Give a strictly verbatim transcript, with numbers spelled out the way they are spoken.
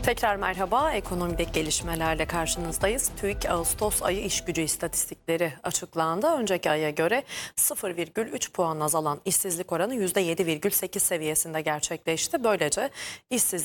Tekrar merhaba. Ekonomideki gelişmelerle karşınızdayız. TÜİK Ağustos ayı iş gücü istatistikleri açıklandı. Önceki aya göre sıfır virgül üç puan azalan işsizlik oranı yüzde yedi virgül sekiz seviyesinde gerçekleşti. Böylece işsizlik